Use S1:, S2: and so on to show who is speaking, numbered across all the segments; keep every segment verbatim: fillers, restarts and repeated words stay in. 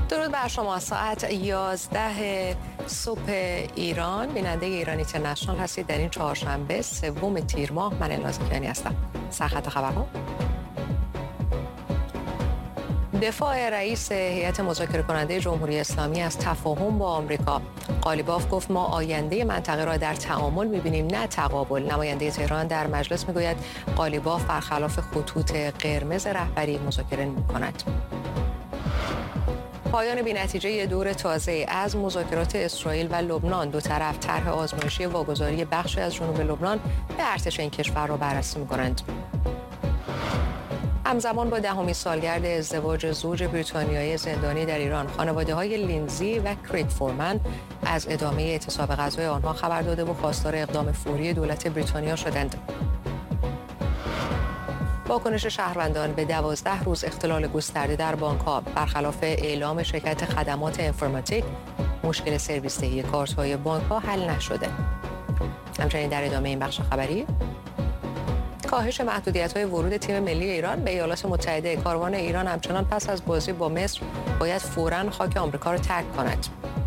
S1: درود بر شما. ساعت یازده صبح ایران، بیننده ایران اینترنشنال هستید. در این چهارشنبه سوم تیر ماه من الناز کیانی هستم. سرخط خبرها: دفاع رئیس هیئت مذاکره کننده جمهوری اسلامی از تفاهم با آمریکا. قالیباف گفت ما آینده منطقه را در تعامل می‌بینیم نه تقابل. نماینده تهران در مجلس میگوید قالیباف برخلاف خطوط قرمز رهبری مذاکره می‌کند. پایان بی‌نتیجه دور تازه از مذاکرات اسرائیل و لبنان. دو طرف طرح آزمایشی واگذاری بخشی از جنوب لبنان به ارتش این کشور را بررسی می‌کنند. همزمان با دهمین سالگرد ازدواج زوج بریتانیایی زندانی در ایران، خانواده‌های لینزی و کریگ فورمن از ادامه اعتصاب غذای آنها خبر داده و خواستار اقدام فوری دولت بریتانیا شدند. واکنش شهروندان به دوازده روز اختلال گسترده در بانک‌ها. برخلاف اعلام شرکت خدمات انفرماتیک، مشکل سرویس دهی کارت‌های بانک‌ها حل نشده. همچنین در ادامه این بخش خبری، کاهش محدودیت‌های ورود تیم ملی ایران به ایالات متحده. کاروان ایران همچنان پس از بازی با مصر باید فوراً خاک آمریکا را ترک کند.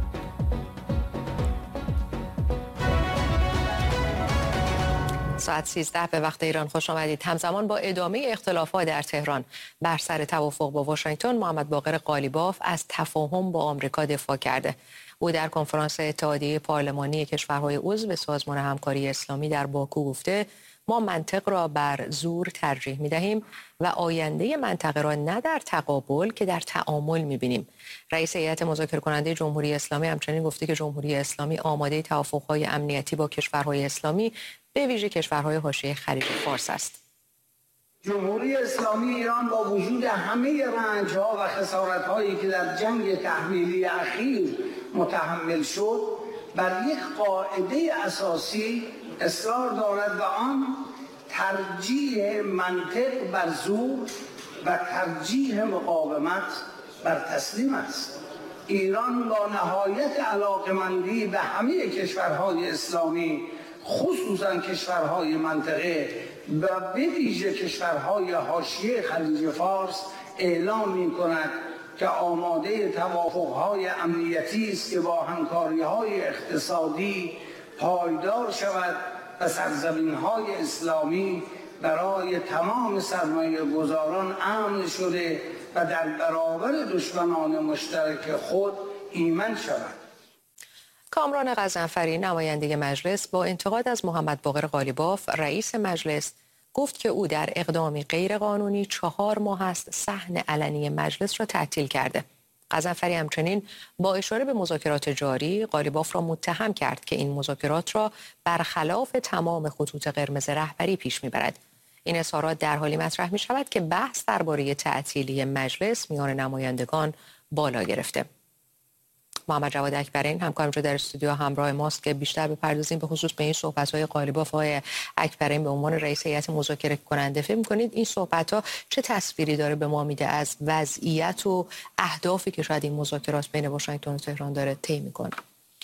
S1: ساعت سیزده به وقت ایران خوش آمدید. همزمان با ادامه اختلافات در تهران بر سر توافق با واشنگتن، محمد باقر قالیباف از تفاهم با آمریکا دفاع کرده. او در کنفرانس اتحادیه پارلمانی کشورهای عضو سازمان همکاری اسلامی در باکو گفته ما منطق را بر زور ترجیح می‌دهیم و آینده منطقه را نه در تقابل که در تعامل می‌بینیم. رئیس هیئت مذاکره کننده جمهوری اسلامی همچنین گفته که جمهوری اسلامی آماده توافق‌های امنیتی با کشورهای اسلامی به ویژه کشورهای حاشیه خلیج فارس است.
S2: جمهوری اسلامی ایران با وجود همه رنج‌ها و خسارت‌هایی که در جنگ تحمیلی اخیر متحمل شد، بر یک قاعده اساسی اصرار دارد و آن ترجیح منطق بر زور و ترجیح مقاومت بر تسلیم است. ایران با نهایت علاقمندی به همه کشورهای اسلامی، خصوصا کشورهای منطقه و به ویژه کشورهای حاشیه خلیج فارس اعلام می‌کند که آماده توافق‌های امنیتی است که با همکاری‌های اقتصادی پایدار شود و سرزمین‌های اسلامی برای تمام سرمایه گذاران امن شده و در برابر دشمنان مشترک خود ایمن شود.
S1: کامران غضنفری، نماینده مجلس، با انتقاد از محمد باقر قالیباف رئیس مجلس گفت که او در اقدامی غیرقانونی چهار ماه است صحن علنی مجلس را تعطیل کرده. غضنفری همچنین با اشاره به مذاکرات جاری قالیباف را متهم کرد که این مذاکرات را برخلاف تمام خطوط قرمز رهبری پیش میبرد. این اظهارات در حالی مطرح می شود که بحث درباره تعطیلی مجلس میان نمایندگان بالا گرفته. محمد جواد اکبرین همکارم در استودیو همراه ماست که بیشتر بپردازیم به خصوص به این صحبت‌های قالیباف. های اکبرین، به عنوان رئیس هیئت مذاکره کننده فکر می‌کنید این صحبت‌ها چه تصویری داره به ما میده از وضعیت و اهدافی که شاید این مذاکرات بین واشنگتن و تهران داره طی می‌کنه؟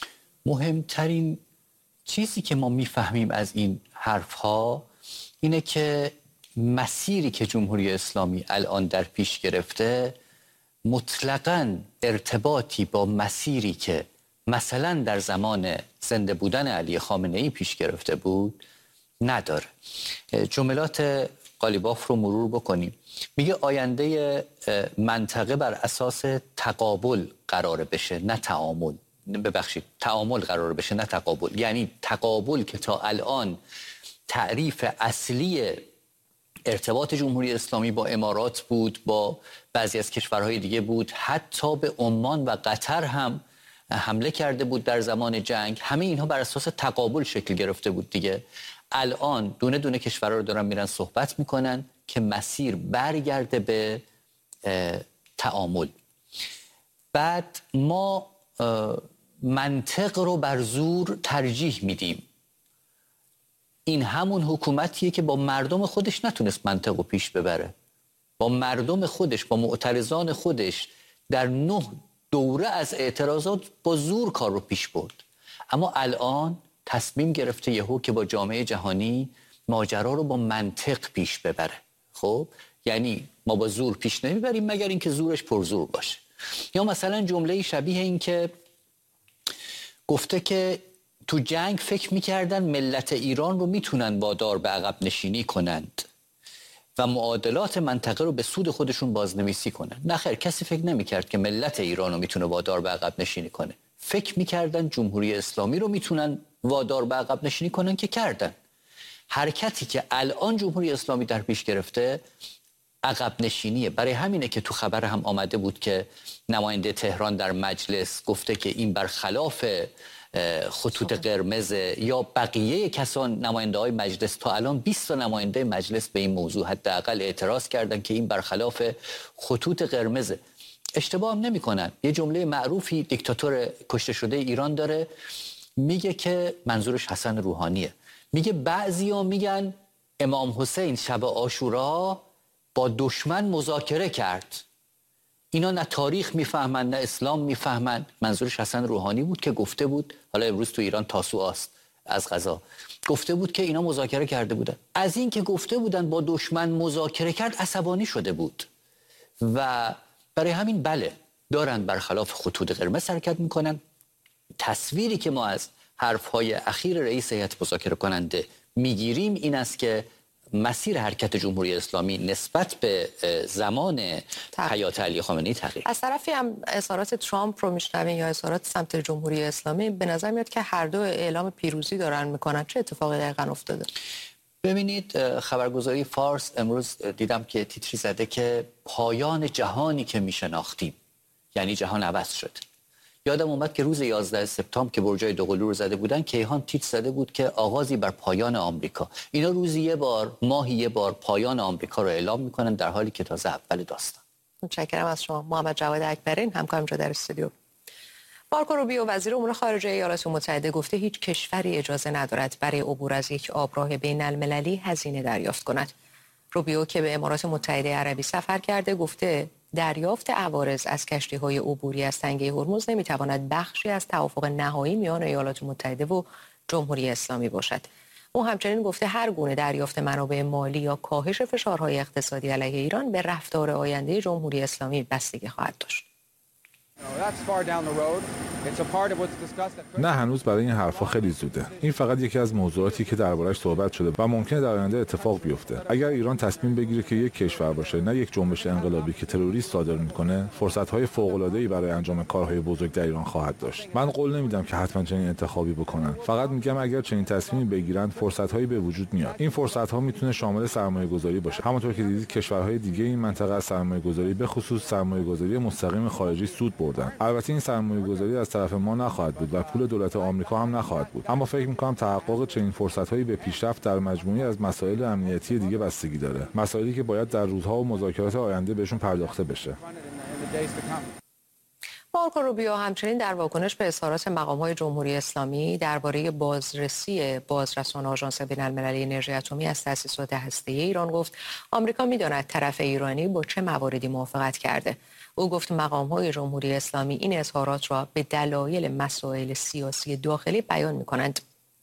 S3: مهمترین چیزی که ما می‌فهمیم از این حرف‌ها اینه که مسیری که جمهوری اسلامی الان در پیش گرفته مطلقاً ارتباطی با مسیری که مثلا در زمان زنده بودن علی خامنه‌ای پیش گرفته بود نداره. جملات قالیباف رو مرور بکنیم. میگه آینده منطقه بر اساس تقابل قرار بشه نه تعامل. ببخشید، تعامل قرار بشه نه تقابل. یعنی تقابل که تا الان تعریف اصلی ارتباط جمهوری اسلامی با امارات بود، با بعضی از کشورهای دیگه بود، حتی به عمان و قطر هم حمله کرده بود در زمان جنگ. همه اینها بر اساس تقابل شکل گرفته بود دیگه. الان دونه دونه کشورها رو دارن میرن صحبت میکنن که مسیر برگرده به تعامل. بعد ما منطق رو بر زور ترجیح میدیم. این همون حکومتیه که با مردم خودش نتونست منطق رو پیش ببره. با مردم خودش، با معترضان خودش در نه دوره از اعتراضات با زور کار رو پیش برد. اما الان تصمیم گرفته یهو که با جامعه جهانی ماجرا رو با منطق پیش ببره. خب یعنی ما با زور پیش نمیبریم مگر اینکه زورش پرزور باشه. یا مثلا جمله شبیه این که گفته که تو جنگ فکر میکردن ملت ایران رو میتونن وادار به عقب نشینی کنند و معادلات منطقه رو به سود خودشون بازنویسی کنن. نه خیر، کسی فکر نمیکرد که ملت ایران رو میتونه وادار به عقب نشینی کنه. فکر میکردن جمهوری اسلامی رو میتونن وادار به عقب نشینی کنن که کردن. حرکتی که الان جمهوری اسلامی در پیش گرفته عقب نشینیه. برای همینه که تو خبر هم آمده بود که نماینده تهران در مجلس گفته که این برخلاف خطوط قرمز، یا بقیه کسان نماینده های مجلس، تا الان بیست تا نماینده مجلس به این موضوع حداقل اعتراض کردن که این برخلاف خطوط قرمز. اشتباه هم نمی کنن. یه جمله معروفی دیکتاتور کشته شده ایران داره، میگه که منظورش حسن روحانیه، میگه بعضیا میگن امام حسین شب عاشورا با دشمن مذاکره کرد. اینا نه تاریخ میفهمن نه اسلام میفهمن. منظورش حسن روحانی بود که گفته بود، حالا امروز تو ایران تاسوعاست از قضا، گفته بود که اینا مذاکره کرده بودن. از این که گفته بودن با دشمن مذاکره کرد عصبانی شده بود و برای همین بله دارن برخلاف خطوط قرمز حرکت میکنن. تصویری که ما از حرفهای اخیر رئیس هیئت مذاکره کننده میگیریم این است که مسیر حرکت جمهوری اسلامی نسبت به زمان حیات علی خامنه‌ای تغییر.
S1: از طرفی هم اظهارات ترامپ رو میشنویم یا اظهارات سمت جمهوری اسلامی، به نظر میاد که هر دو اعلام پیروزی دارن میکنن. چه اتفاقی دقیقاً افتاده؟
S3: ببینید، خبرگزاری فارس امروز دیدم که تیتری زده که پایان جهانی که میشناختیم، یعنی جهان عوض شد. یادم اومد که روز یازده سپتامبر که برجای دوقلو رو زده بودن، کیهان تیتر زده بود که آغازی بر پایان آمریکا. اینا روزی یه بار، ماهی یه بار پایان آمریکا رو اعلام میکنن، در حالی که تازه اول داستان.
S1: متشکرم از شما محمد جواد اکبرین، همکارم اینجا در استودیو. مارکو روبیو وزیر امور خارجه ایالات متحده گفته هیچ کشوری اجازه ندارد برای عبور از یک آبراه بین المللی هزینه دریافت کند. روبیو که به امارات متحده عربی سفر کرده گفته دریافت عوارض از کشتی‌های عبوری از تنگه هرمز نمی‌تواند بخشی از توافق نهایی میان ایالات متحده و جمهوری اسلامی باشد. او همچنین گفته هر گونه دریافت منابع مالی یا کاهش فشارهای اقتصادی علیه ایران به رفتار آینده جمهوری اسلامی بستگی خواهد داشت.
S4: نه، هنوز برای این حرفا خیلی زوده. این فقط یکی از موضوعاتی که درباره‌اش صحبت شده و ممکنه در آینده اتفاق بیفته. اگر ایران تصمیم بگیره که یک کشور باشه نه یک جنبش انقلابی که تروریست صادر میکنه، فرصت‌های فوق‌العاده‌ای برای انجام کارهای بزرگ در ایران خواهد داشت. من قول نمیدم که حتما چنین انتخابی بکنن. فقط میگم اگر چنین تصمیمی بگیرن، فرصت‌هایی به وجود میاد. این فرصت‌ها میتونه شامل سرمایه‌گذاری باشه. همونطور که دیدید کشورهای دیگه این منطقه از سرمایه‌گذاری به خصوص سرمایه‌گذاری مستقیم خارجی سود بردن. البته این سرمایه‌گذاری از طرف ما نخواهد بود و پول دولت آمریکا هم نخواهد بود، اما فکر می‌کنم تحقق چنین فرصت‌هایی به پیشرفت در مجموعه‌ای از مسائل امنیتی دیگه بستگی داره، مسائلی که باید در روزها و مذاکرات آینده بهشون پرداخته بشه.
S1: مارکو روبیو همچنین در واکنش به اظهارات مقام‌های جمهوری اسلامی درباره بازرسی بازرسان آژانس بین‌المللی انرژی اتمی از تأسیسات هسته‌ای ایران گفت آمریکا می‌داند طرف ایرانی با چه مواردی موافقت کرده. او گفت مقام‌های جمهوری اسلامی این اظهارات را به دلایل مسائل سیاسی داخلی بیان می‌کنند.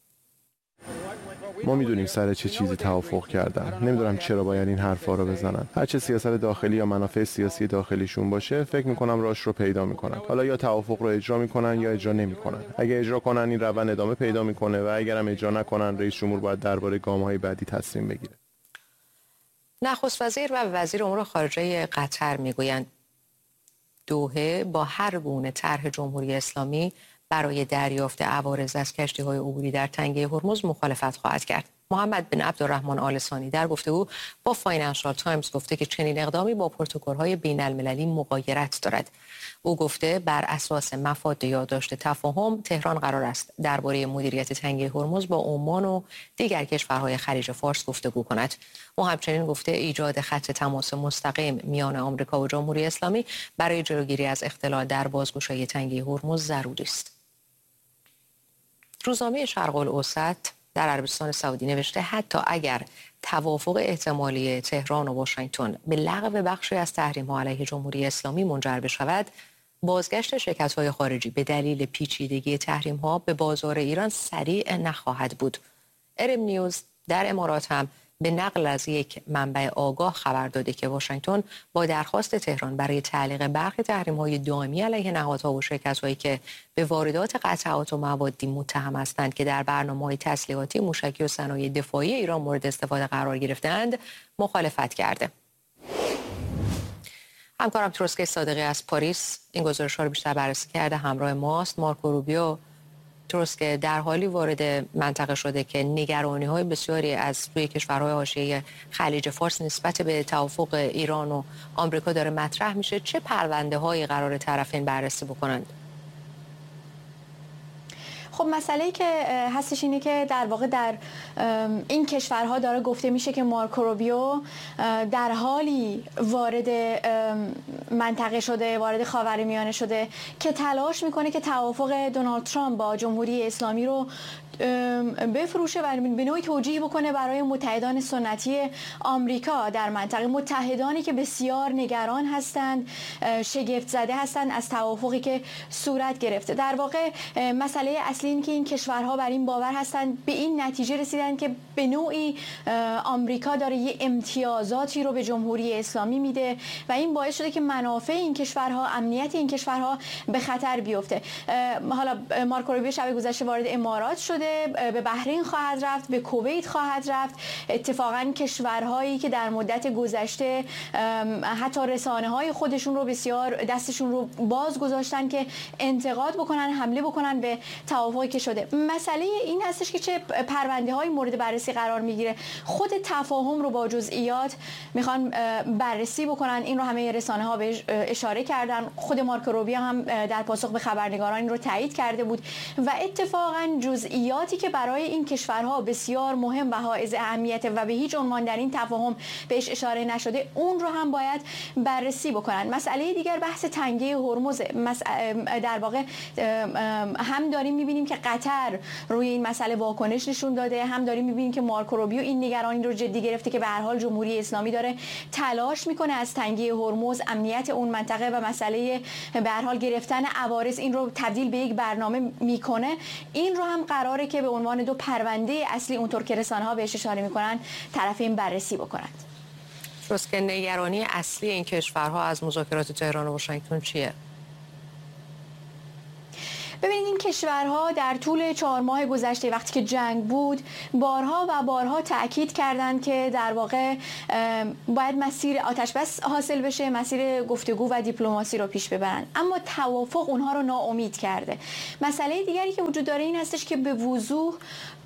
S5: ما میدونیم سر چه چیزی توافق کردن. نمیدونم چرا باید این حرفا رو بزنن. هر چه سیاست داخلی یا منافع سیاسی داخلیشون باشه، فکر میکنم راهش رو پیدا میکنن. حالا یا توافق رو اجرا میکنن یا اجرا نمیکنن. اگه اجرا کنن این روند ادامه پیدا میکنه و اگر هم اجرا نکنن رئیس جمهور باید درباره گام‌های بعدی تصمیم بگیره.
S1: نخست وزیر و وزیر امور خارجه قطر میگویند دوحه با هر گونه طرح جمهوری اسلامی برای دریافت عوارض از کشتی‌های عبوری در تنگه هرمز مخالفت خواهد کرد. محمد بن عبدالرحمن آل ثانی در گفتگو با فاینانشال تایمز گفته که چنین اقدامی با پروتکل‌های بین‌المللی مغایرت دارد. او گفته بر اساس مفاد یادداشت تفاهم تهران قرار است درباره مدیریت تنگه هرمز با عمان و دیگر کشورهای خلیج فارس گفتگو کند. او همچنین گفته ایجاد خط تماس مستقیم میان آمریکا و جمهوری اسلامی برای جلوگیری از اختلال در بازگشایی تنگه هرمز ضروری است. روزنامه شرق الاوسط در عربستان سعودی نوشته حتی اگر توافق احتمالی تهران و واشنگتن به لغو بخشی از تحریم‌ها علیه جمهوری اسلامی منجر بشود، بازگشت شرکت‌های خارجی به دلیل پیچیدگی تحریم‌ها به بازار ایران سریع نخواهد بود. ارم نیوز در امارات هم به نقل از یک منبع آگاه خبر داده که واشنگتن با درخواست تهران برای تعلیق برخی تحریم‌های دائمی علیه نهادها و شرکت‌هایی که به واردات قطعات و موادی متهم هستند که در برنامه‌های تسلیحاتی موشکی و صنایع دفاعی ایران مورد استفاده قرار گرفتند مخالفت کرده. همکارم تروسکه صادقی از پاریس این گزارش‌ها رو بیشتر بررسی کرده، همراه ماست. مارکو روبیو، تروسکه در حالی وارد منطقه شده که نگرانی‌های بسیاری از سوی کشورهای حاشیه خلیج فارس نسبت به توافق ایران و آمریکا داره مطرح میشه. چه پرونده‌هایی قرار طرفین بررسی بکنند؟
S6: خب مسئله‌ای که هستش اینه که در واقع در این کشورها داره گفته میشه که مارکو روبیو در حالی وارد منطقه شده، وارد خاورمیانه شده که تلاش میکنه که توافق دونالد ترامپ با جمهوری اسلامی رو بفروشه و به نوعی توجیه بکنه برای متحدان سنتی آمریکا در منطقه، متحدانی که بسیار نگران هستند، شگفت زده هستند از توافقی که صورت گرفته. در واقع مسئله اصلی این که این کشورها بر این باور هستند، به این نتیجه رسیدن که به نوعی آمریکا داره یه امتیازاتی رو به جمهوری اسلامی میده و این باعث شده که منافع این کشورها، امنیت این کشورها به خطر بیفته. حالا مارکو روبیو شب گذشته وارد امارات شده، به بحرین خواهد رفت، به کویت خواهد رفت. اتفاقا کشورهایی که در مدت گذشته حتی رسانه‌های خودشون رو بسیار دستشون رو باز گذاشتن که انتقاد بکنن، حمله بکنن به توافقی که شده. مسئله این هستش که چه پرونده‌های مورد بررسی قرار میگیره. خود تفاهم رو با جزئیات میخوان بررسی بکنن. این رو همه رسانه‌ها بهش اشاره کردن. خود مارکو روبیو هم در پاسخ به خبرنگاران این رو تایید کرده بود و اتفاقا جزئیات که برای این کشورها بسیار مهم و حائز اهمیت و به هیچ عنوان در این تفاهم بهش اشاره نشده، اون رو هم باید بررسی بکنن. مسئله دیگر بحث تنگه هرمز. در واقع هم داریم میبینیم که قطر روی این مسئله واکنش نشون داده، هم داریم میبینیم که مارکو روبیو این نگرانی رو جدی گرفته که به هر حال جمهوری اسلامی داره تلاش میکنه از تنگه هرمز، امنیت اون منطقه و مسئله به هر حال گرفتن عوارض این رو تبدیل به یک برنامه میکنه. این رو هم قراره که به عنوان دو پرونده اصلی اونطور که رسانه‌ها بهش اشاره میکنن طرفین بررسی بکنند.
S1: تروسکه، نگرانی اصلی این کشورها از مذاکرات تهران و واشنگتن چیه؟
S6: ببینید این کشورها در طول چهار ماه گذشته وقتی که جنگ بود بارها و بارها تأکید کردند که در واقع باید مسیر آتش بس حاصل بشه، مسیر گفتگو و دیپلماسی رو پیش ببرن، اما توافق اونها رو ناامید کرده. مسئله دیگری که وجود داره این هستش که به وضوح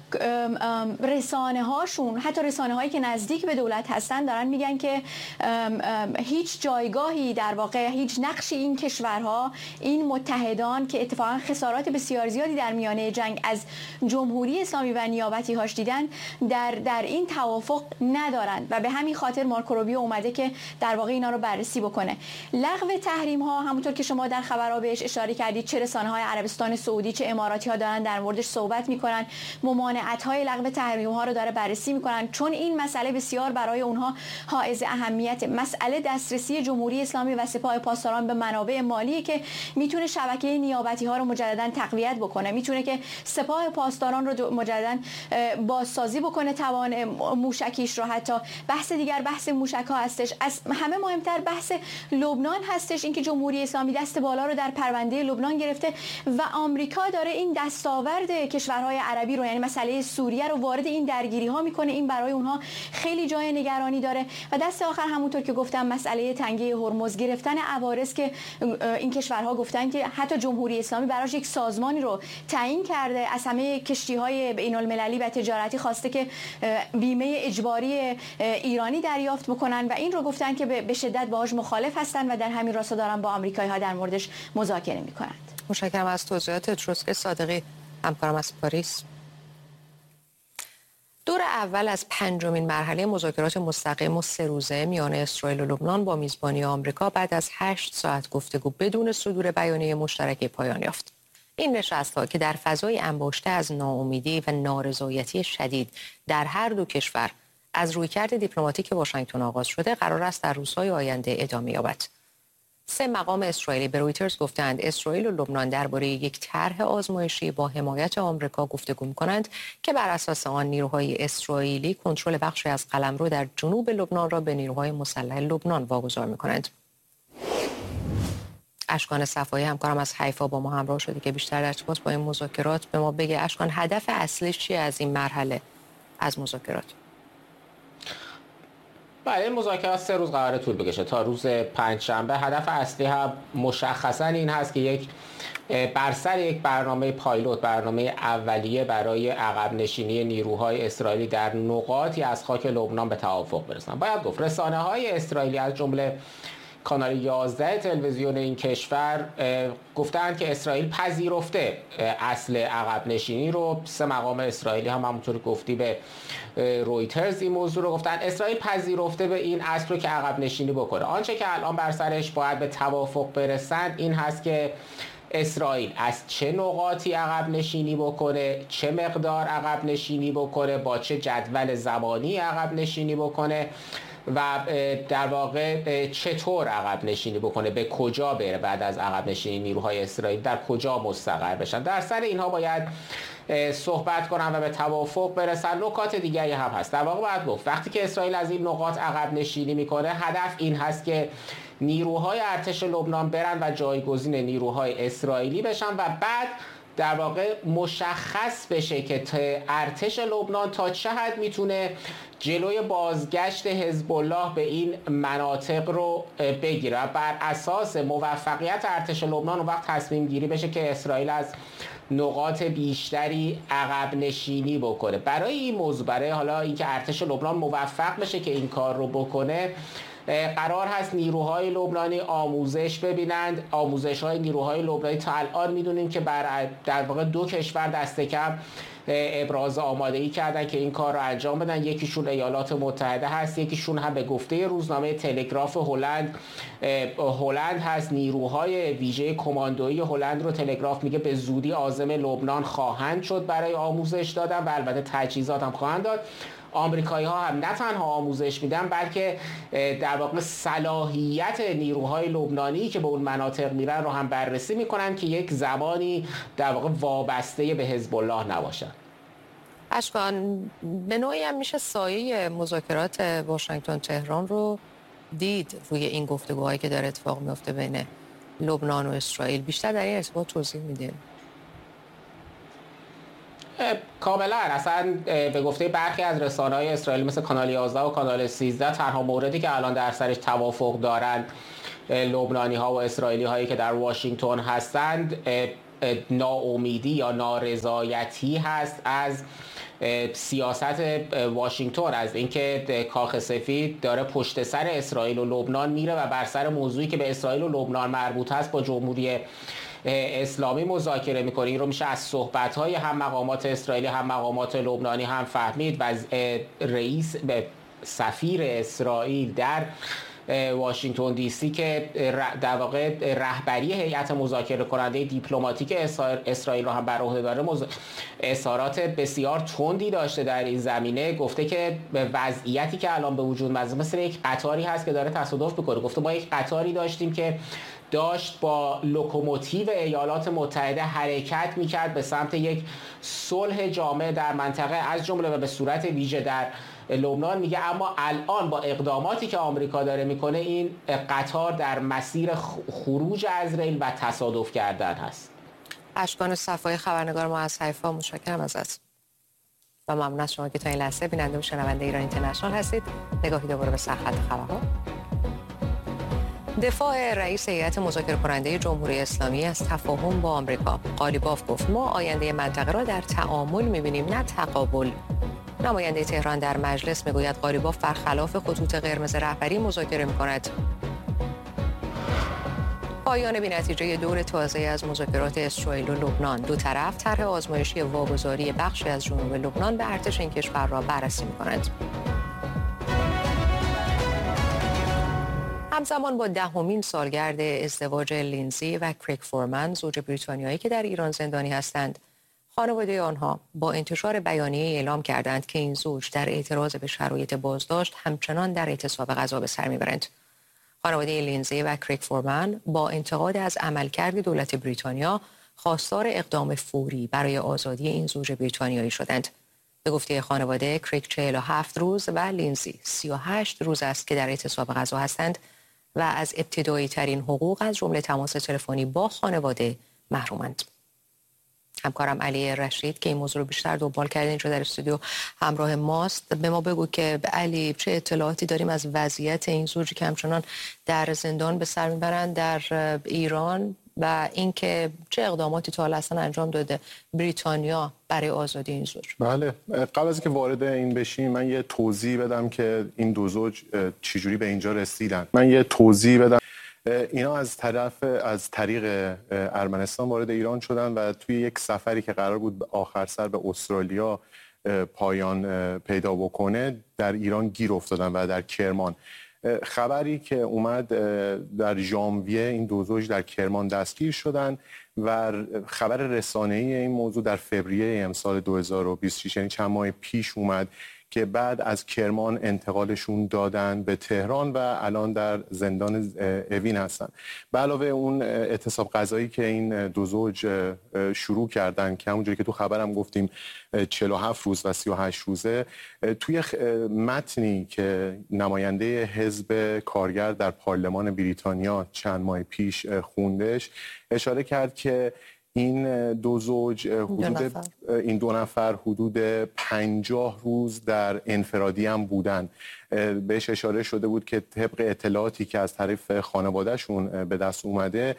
S6: رسانه هاشون، حتی رسانه هایی که نزدیک به دولت هستن، دارن میگن که هیچ جایگاهی در واقع، هیچ نقشی این کشورها، این متحدان که اتفاقا خسارات بسیار زیادی در میانه جنگ از جمهوری اسلامی و نیابتی هاش دیدن، در در این توافق ندارند و به همین خاطر مارکو روبیو اومده که در واقع اینا رو بررسی بکنه. لغو تحریم ها همونطور که شما در خبرها بهش اشاره کردید، چه رسانه های عربستان سعودی چه اماراتی ها دارن در موردش صحبت میکنن، ممانعت‌های لغو تحریم‌ها رو داره بررسی می‌کنن، چون این مسئله بسیار برای اونها حائز اهمیت. مسئله دسترسی جمهوری اسلامی و سپاه پاسداران به منابع مالی که میتونه شبکه نیابتی‌ها رو مجدداً تقویت بکنه، میتونه که سپاه پاسداران رو مجدداً بازسازی بکنه، توان موشکیش رو. حتی بحث دیگر بحث موشک‌ها هستش. از همه مهمتر بحث لبنان هستش، اینکه جمهوری اسلامی دست بالا رو در پرونده لبنان گرفته و آمریکا داره این دستاورد کشورهای عربی رو، یعنی مسئله سوریه رو وارد این درگیری ها میکنه. این برای اونها خیلی جای نگرانی داره و دست آخر همونطور که گفتم مسئله تنگه هرمز، گرفتن عوارض که این کشورها گفتن که حتی جمهوری اسلامی براش یک سازمانی رو تعیین کرده، از همه کشتی های بین المللی و تجارتی خواسته که بیمه اجباری ایرانی دریافت بکنن و این رو گفتن که به شدت باهاش مخالف هستن و در همین راستا دارن با آمریکایی ها در موردش مذاکره میکنند.
S1: متشکرم از توضیحات تروسکه صادقی، همکارم از پاریس. دور اول از پنجمین مرحله مذاکرات مستقیم و سه روزه میان اسرائیل و لبنان با میزبانی آمریکا بعد از هشت ساعت گفتگو بدون صدور بیانیه مشترک پایان یافت. این نشست‌ها که در فضای انباشته از ناامیدی و نارضایتی شدید در هر دو کشور از رویکرد دیپلماتیک واشنگتن آغاز شده، قرار است در روزهای آینده ادامه یابد. سه مقام اسرائیلی به رویترز گفتند اسرائیل و لبنان درباره یک طرح آزمایشی با حمایت آمریکا گفتگو می‌کنند که بر اساس آن نیروهای اسرائیلی کنترل بخشی از قلمرو در جنوب لبنان را به نیروهای مسلح لبنان واگذار می‌کنند. اشکان صفایی همکارم از حیفا با ما همراه شده که بیشتر در ارتباط با این مذاکرات به ما بگه. اشکان، هدف اصلیش چیه از این مرحله از مذاکرات؟
S7: بله، این مذاکرات سه روز قراره طول بکشه تا روز پنجشنبه. هدف اصلی هم مشخصا این هست که یک بر سر یک برنامه پایلوت، برنامه اولیه برای عقب نشینی نیروهای اسرائیلی در نقاطی از خاک لبنان به توافق برسن. باید گفت رسانه‌های اسرائیلی از جمله کانال یازده تلویزیون این کشور گفتند که اسرائیل پذیرفته اصل عقب نشینی رو. سه مقام اسرائیلی هم همونطور گفتی به رویترز این موضوع رو گفتن. اسرائیل پذیرفته به این اصل رو که عقب نشینی بکنه. آنچه که الان بر سرش باید به توافق برسند این هست که اسرائیل از چه نقاطی عقب نشینی بکنه، چه مقدار عقب نشینی بکنه، با چه جدول زمانی عقب نشینی بکنه و در واقع چطور عقب نشینی بکنه، به کجا بره بعد از عقب نشینی نیروهای اسرائیل، در کجا مستقر بشن. در سر اینها باید صحبت کنن و به توافق برسن. نکات دیگری هم هست. در واقع باید گفت وقتی که اسرائیل از این نقاط عقب نشینی میکنه هدف این هست که نیروهای ارتش لبنان برن و جایگزین نیروهای اسرائیلی بشن و بعد در واقع مشخص بشه که ارتش لبنان تا چه حد میتونه جلوی بازگشت حزب الله به این مناطق رو بگیره. بر اساس موفقیت ارتش لبنان اون وقت تصمیم گیری بشه که اسرائیل از نقاط بیشتری عقب نشینی بکنه. برای این موضوع، برای حالا اینکه ارتش لبنان موفق بشه که این کار رو بکنه، قرار هست نیروهای لبنانی آموزش ببینند. آموزش های نیروهای لبنانی تا الان میدونیم که بر در واقع دو کشور دست کم ابراز آمادگی کردن که این کار رو انجام بدن. یکیشون ایالات متحده هست، یکیشون هم به گفته روزنامه تلگراف هلند هلند هست. نیروهای ویژه کماندویی هلند رو تلگراف میگه به زودی عازم لبنان خواهند شد برای آموزش دادن و البته تجهیزات هم خواهند داد. آمریکایی ها هم نه تنها آموزش میدن بلکه در واقع صلاحیت نیروهای لبنانی که به اون مناطق میرن رو هم بررسی میکنن که یک زمانی در واقع وابسته به حزب الله نباشن.
S1: اشکان، به نوعی هم میشه سایه مذاکرات واشنگتن تهران رو دید روی این گفتگوهایی که داره اتفاق میفته بین لبنان و اسرائیل. بیشتر در این ارتباط توضیح میدین؟
S7: کاملا. اصلا به گفته برخی از رسانه‌های اسرائیل مثل کانال یازده و کانال سیزده تنها موردی که الان در سرش توافق دارند لبنانی ها و اسرائیلی هایی که در واشنگتن هستند ناامیدی یا نارضایتی هست از سیاست واشنگتن، از اینکه کاخ سفید داره پشت سر اسرائیل و لبنان میره و بر سر موضوعی که به اسرائیل و لبنان مربوط هست با جمهوری اسلامی مذاکره میکنه. این رو میشه از صحبت‌های هم مقامات اسرائیلی هم مقامات لبنانی هم فهمید و رئیس به سفیر اسرائیل در واشنگتن دی سی که در واقع رهبری هیئت مذاکره کننده دیپلماتیک اسرائیل رو هم بر عهده داره اظهارات بسیار تندی داشته در این زمینه. گفته که وضعیتی که الان به وجود اومده مثل یک قطاری هست که داره تصادف میکنه. گفته ما یک قطاری داشتیم که داشت با لوکوموتیو ایالات متحده حرکت میکرد به سمت یک صلح جامع در منطقه از جمله و به صورت ویژه در لبنان. میگه اما الان با اقداماتی که آمریکا داره میکنه این قطار در مسیر خروج از ریل و تصادف کردن هست.
S1: اشکان صفایی، خبرنگار ما از حیفا، متشکرم ازت و ممنون از شما که تا این لحظه بیننده و شنونده ایران اینترنشنال هستید. نگاهی دوباره به سرخط خبرها. دفاع رئیس هیئت مذاکره کننده جمهوری اسلامی از تفاهم با آمریکا. قالیباف گفت ما آینده منطقه را در تعامل می‌بینیم نه تقابل. نماینده تهران در مجلس میگوید قالیباف برخلاف خطوط قرمز رهبری مذاکره می‌کند. پایان بی‌نتیجه دور تازه از مذاکرات اسرائیل و لبنان. دو طرف طرح آزمایشی واگذاری بخشی از جنوب لبنان به ارتش این کشور را بررسی می‌کنند. همزمان با دهمین سالگرد ازدواج لینزی و کریک فورمن، زوج بریتانیایی که در ایران زندانی هستند، خانواده آنها با انتشار بیانیه اعلام کردند که این زوج در اعتراض به شرایط بازداشت همچنان در اعتصاب غذا به سر میبرند. خانواده لینزی و کریگ فورمن با انتقاد از عملکرد دولت بریتانیا خواستار اقدام فوری برای آزادی این زوج بریتانیایی شدند. به گفته خانواده، کریگ چهل و هفت روز و لینزی سی و هشت روز است که در اعتصاب غذا هستند و از ابتدایی ترین حقوق از جمله تماس تلفنی با خانواده محرومند. همکارم علی رشید که این موضوع رو بیشتر دنبال کرده اینجا در استودیو همراه ماست. به ما بگو که علی چه اطلاعاتی داریم از وضعیت این زوجی که همچنان در زندان به سر میبرند در ایران و اینکه چه اقداماتی تا حالا اصلا انجام داده بریتانیا برای آزادی این زوج؟
S5: بله، قبل از اینکه وارد این بشیم من یه توضیح بدم که این دو زوج چجوری به اینجا رسیدن. من یه توضیح بدم. اینا از طرف از طریق ارمنستان وارد ایران شدن و توی یک سفری که قرار بود آخر سر به استرالیا پایان پیدا بکنه در ایران گیر افتادن و در کرمان. خبری که اومد در ژانویه این دو زوج در کرمان دستگیر شدن و خبر رسانه‌ای این موضوع در فوریه امسال دو هزار و بیست و شش یعنی چند ماه پیش اومد که بعد از کرمان انتقالشون دادن به تهران و الان در زندان اوین هستن. به علاوه اون اعتصاب غذایی که این دو زوج شروع کردن که همونجوری که تو خبرم گفتیم چهل و هفت روز و سی و هشت روزه، توی متنی که نماینده حزب کارگر در پارلمان بریتانیا چند ماه پیش خوندش اشاره کرد که این دو زوج حدود دو این دو نفر حدود پنجاه روز در انفرادی هم بودن. بهش اشاره شده بود که طبق اطلاعاتی که از طرف خانوادهشون به دست اومده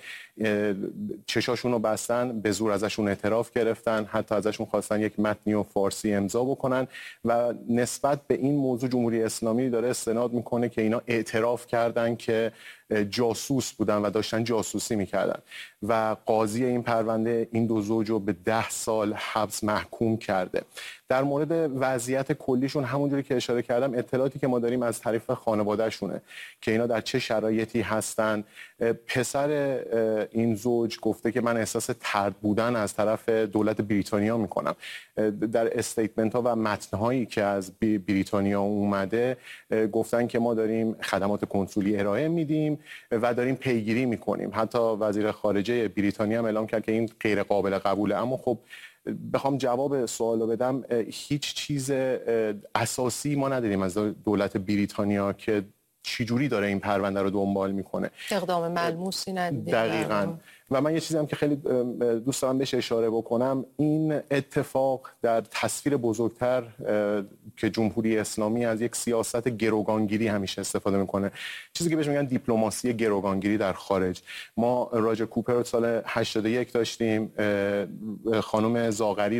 S5: چشاشون رو بستن، به زور ازشون اعتراف گرفتن، حتی ازشون خواستن یک متنی و فارسی امضا بکنن و نسبت به این موضوع جمهوری اسلامی داره استناد میکنه که اینا اعتراف کردن که جاسوس بودن و داشتن جاسوسی میکردن و قاضی این پرونده این دو زوج رو به ده سال حبس محکوم کرده. در مورد وضعیت کلیشون همونجوری که اشاره کردم اطلاعاتی که ما داریم از طریق خانوادهشونه که اینا در چه شرایطی هستن. پسر این زوج گفته که من احساس طرد بودن از طرف دولت بریتانیا میکنم. در استیتمنت ها و متن هایی که از بریتانیا اومده گفتن که ما داریم خدمات کنسولی ارائه میدیم و داریم پیگیری میکنیم. حتی وزیر خارجه بریتانیا هم اعلام کرد که این غیر قابل قبوله. اما خب بخوام جواب سوالو بدم، هیچ چیز اساسی ما نداریم از دولت بریتانیا که چجوری داره این پرونده رو دنبال میکنه.
S1: اقدام ملموسی ندیدیم.
S5: دقیقاً. و من یه چیزی هم که خیلی دوست دارم بهش اشاره بکنم، این اتفاق در تصویر بزرگتر که جمهوری اسلامی از یک سیاست گروگانگیری همیشه استفاده میکنه، چیزی که بهش میگن دیپلماسی گروگانگیری در خارج. ما راجر کوپر رو سال هشتاد و یک داشتیم، خانم زاغری